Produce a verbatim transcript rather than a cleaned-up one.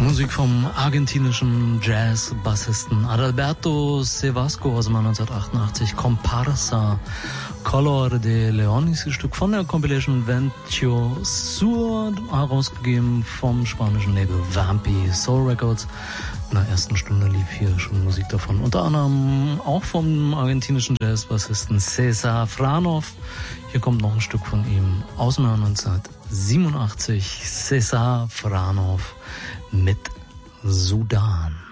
Musik vom argentinischen Jazz-Bassisten Adalberto Sevasco aus dem Jahr neunzehnhundertachtundachtzig. Comparsa, Color de Leon ist ein Stück von der Compilation Ventio Sur, herausgegeben vom spanischen Label Vampi Soul Records. In der ersten Stunde lief hier schon Musik davon. Unter anderem auch vom argentinischen Jazz-Bassisten César Franov. Hier kommt noch ein Stück von ihm aus dem Jahr neunzehnhundertsiebenundachtzig. César Franov mit Sudan.